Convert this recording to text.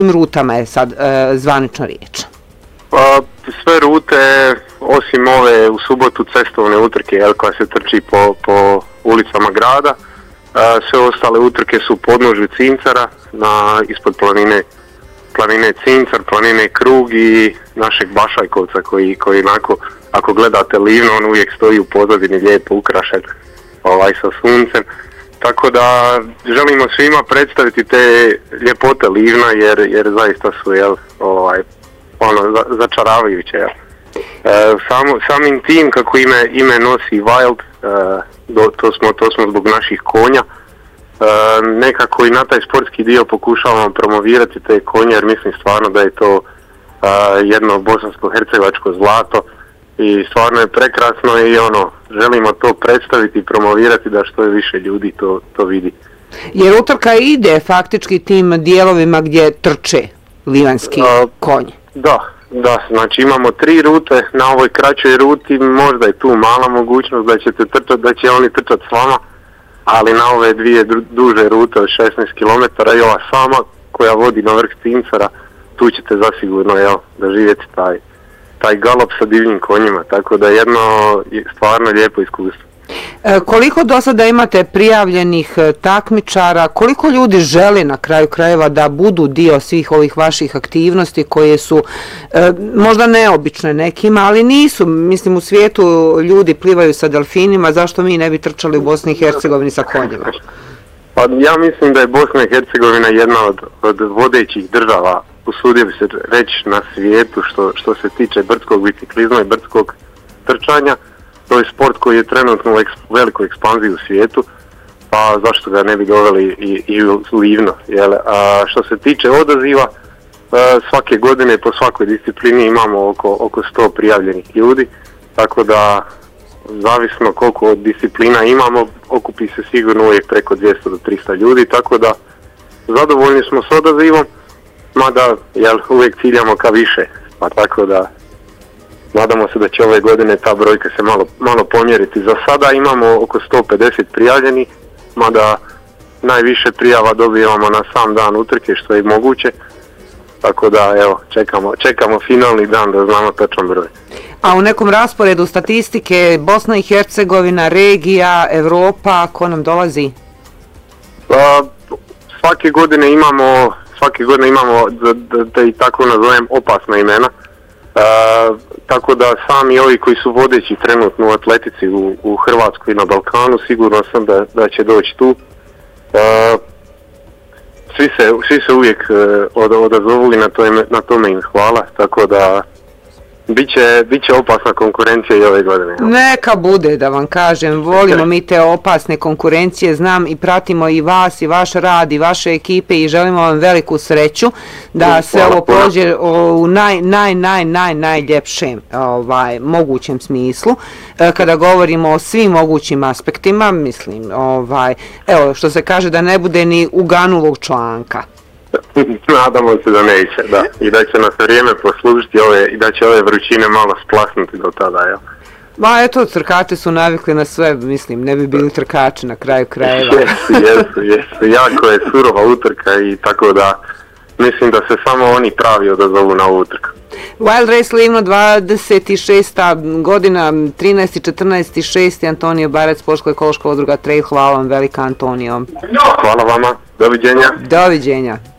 rutama je sad zvanična riječ? Pa, sve rute, osim ove u subotu cestovne utrke, koja se trči po ulicama grada, sve ostale utrke su podnožju Cincara, ispod planine Cincar, planine Krug i našeg Bašajkovca koji onako, ako gledate Livno, on uvijek stoji u pozadini lijepo ukrašen sa suncem. Tako da želimo svima predstaviti te ljepote Livna jer zaista su začaravajuće. Samim tim kako ime nosi Wild, to smo zbog naših konja. Nekako i na taj sportski dio pokušavamo promovirati te konje jer mislim stvarno da je to jedno bosansko-hercegovačko zlato i stvarno je prekrasno i želimo to predstaviti i promovirati da što je više ljudi to vidi. Jer utrka ide faktički tim dijelovima gdje trče livanski konji. Da, znači imamo 3 rute, na ovoj kraćoj ruti možda je tu mala mogućnost da će oni trčati s vama, ali na ove 2 duže rute od 16 km i ova sama koja vodi na vrh Cincara, tu ćete zasigurno doživjeti taj galop sa divnim konjima, tako da je jedno stvarno lijepo iskustvo. Koliko do sada imate prijavljenih takmičara, koliko ljudi želi na kraju krajeva da budu dio svih ovih vaših aktivnosti koje su možda neobične nekima, ali nisu, mislim u svijetu ljudi plivaju sa delfinima, zašto mi ne bi trčali u Bosni i Hercegovini sa konjima? Pa ja mislim da je Bosna i Hercegovina jedna od vodećih država, usudio bi se reći na svijetu što se tiče brdskog biciklizma i brdskog trčanja. To je sport koji je trenutno u velikoj ekspanziji u svijetu, pa zašto ga ne bi doveli i u Livno. A što se tiče odaziva, svake godine po svakoj disciplini imamo oko 100 prijavljenih ljudi, tako da zavisno koliko od disciplina imamo, okupi se sigurno uvijek preko 200 do 300 ljudi, tako da zadovoljni smo s odazivom, mada uvijek ciljamo ka više, pa tako da nadamo se da će ove godine ta brojka se malo pomjeriti. Za sada imamo oko 150 prijavljenih, mada najviše prijava dobijamo na sam dan utrke što je moguće. Tako da čekamo finalni dan da znamo točan broj. A u nekom rasporedu statistike Bosna i Hercegovina, regija, Evropa, ko nam dolazi? Svake godine imamo da i tako nazovem opasna imena. Tako da sami ovi koji su vodeći trenutno u atletici u Hrvatskoj i na Balkanu, sigurno sam da će doći tu. Svi se uvijek odazovuli, na tome im hvala, tako da bit će opasna konkurencija i ove godine. Neka bude, da vam kažem, volimo mi te opasne konkurencije, znam i pratimo i vas i vaš rad i vaše ekipe i želimo vam veliku sreću da se ovo prođe u najljepšem mogućem smislu. Kada govorimo o svim mogućim aspektima, mislim, evo što se kaže da ne bude ni uganulog članka. Nadamo se da neće, da. I da će nas vrijeme poslužiti i da će ove vrućine malo splasnuti do tada, jel? Ma eto, trkači su navikli na sve, mislim, ne bi bili trkači na kraju krajeva. Jesu, jako je surova utrka i tako da mislim da se samo oni pravi odazovu na ovu utrku. Wild Race Livno, 26. godina, 13. 14. 6. Antonio Barec, Sportsko-ekološka udruga Trail, hvala vam velika Antonio. Hvala vama, doviđenja. Doviđenja.